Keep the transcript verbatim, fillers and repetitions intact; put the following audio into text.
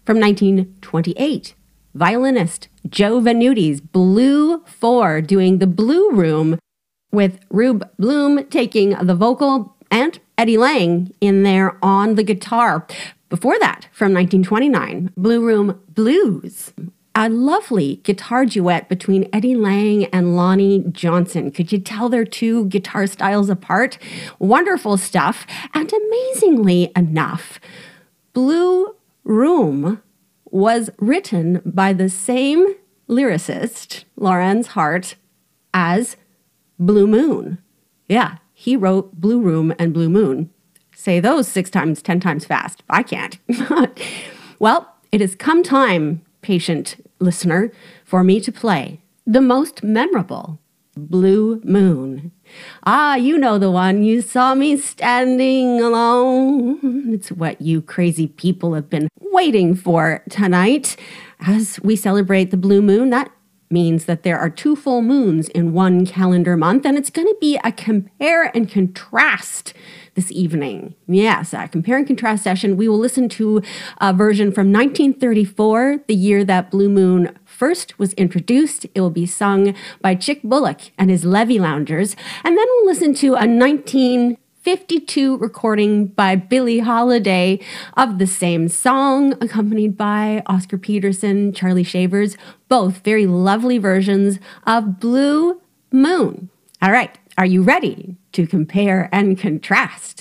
From nineteen twenty-eight, violinist Joe Venuti's Blue Four doing the Blue Room with Rube Bloom taking the vocal and Eddie Lang in there on the guitar. Before that, from nineteen twenty-nine, Blue Room Blues, a lovely guitar duet between Eddie Lang and Lonnie Johnson. Could you tell they're two guitar styles apart? Wonderful stuff. And amazingly enough, Blue Room was written by the same lyricist, Lorenz Hart, as Blue Moon. Yeah, he wrote Blue Room and Blue Moon. Say those six times, ten times fast. I can't. Well, it has come time, patient listener, for me to play the most memorable Blue Moon. Ah, you know the one. You saw me standing alone. It's what you crazy people have been waiting for tonight. As we celebrate the Blue Moon, that means that there are two full moons in one calendar month, and it's going to be a compare and contrast this evening. Yes, a compare and contrast session. We will listen to a version from nineteen thirty-four, the year that Blue Moon first was introduced. It will be sung by Chick Bullock and his Levy Loungers. And then we'll listen to a nineteen fifty-two recording by Billie Holiday of the same song, accompanied by Oscar Peterson, Charlie Shavers, both very lovely versions of Blue Moon. All right, are you ready to compare and contrast?